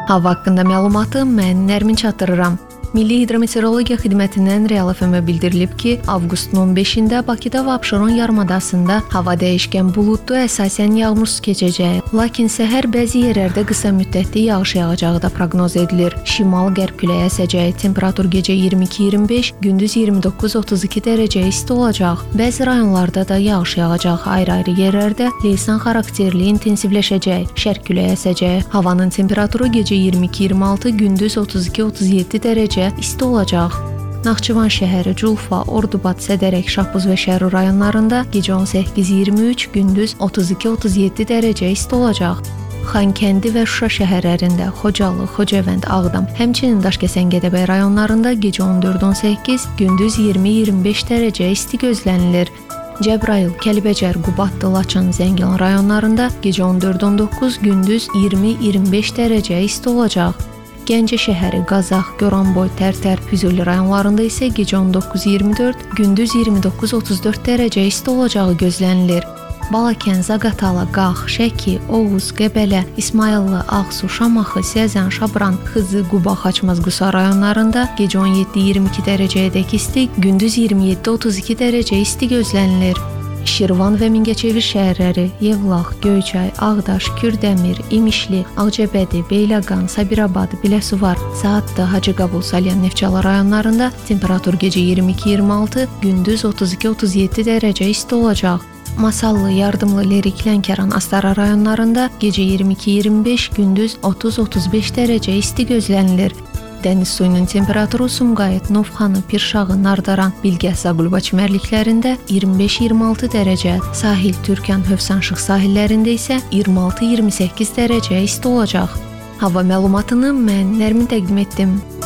Hava haqqında məlumatı mən Nərmin çatdırıram. Milli Hidrometeorologiya Xidmətindən Real FM-ə bildirilib ki, avqustun 15-də Bakıda və Abşeron yarımadasında hava dəyişkən buludlu, əsasən yağmursuz keçəcəyi, lakin səhər bəzi yerlərdə qısa müddətli yağış yağacağı da proqnoz edilir. Şimal-qərb küləyi əsəcəyi, temperatur gecə 22-25, gündüz 29-32 dərəcə isti olacaq. Bəzi rayonlarda da yağış yağacaq. Ayrı-ayrı yerlərdə leysan xarakterli intensivləşəcək. Şərq küləyi əsəcəyi, havanın temperaturu gecə 22-26, gündüz 32-37 dərəcə isti olacaq. Naxçıvan şəhəri, Culfa, Ordubad, Sədərək, Şahbuz və Şərur rayonlarında gecə 18-23, gündüz 32-37 dərəcə isti olacaq. Xankəndi və Şuşa şəhərlərində, Xocalı, Xocavənd, Ağdam, həmçinin Daşkəsən, Gədəbəy rayonlarında gecə 14-18, gündüz 20-25 dərəcə isti gözlənilir. Cəbrayıl, Kəlbəcər, Qubadlı, Laçın, Zəngilan rayonlarında gecə 14-19, gündüz 20-25 dərəcə isti olacaq. Gəncə şəhəri, Qazax, Goranboy, Tərtər, Füzuli rayonlarında isə gecə 19-24, gündüz 29-34 dərəcə isti olacağı gözlənilir. Balakən, Zaqatala, Qax, Şəki, Oğuz, Qəbələ, İsmayıllı, Ağsu, Şamaxı, Səzən, Şabran, Xızı, Quba, Xaçmaz, Qusa rayonlarında gecə 17-22 dərəcəyədək isti, gündüz 27-32 dərəcə isti gözlənilir. Şirvan və Mingəçevir şəhərləri, Yevlax, Göyçay, Ağdaş, Kürdəmir, İmişli, Ağcabədi, Beyləqan, Sabirabad, Biləsuvar, Saatlı, Hacıqabul, Salyan, Neftçala rayonlarında temperatur gecə 22-26, gündüz 32-37 dərəcə isti olacaq. Masallı, Yardımlı, Lerik, Lənkəran, Astara rayonlarında gecə 22-25, gündüz 30-35 dərəcə isti gözlənilir. Dəniz suyunun temperaturu Sumqayıt, Novxanı, Pirşağı, Nardaran, Bilgəh, Zaqulba çimərliklərində 25-26 dərəcə, sahil, Türkan, Hövsanşıq sahillərində isə 26-28 dərəcə isti olacaq. Hava məlumatını mən Nərmin təqdim etdim.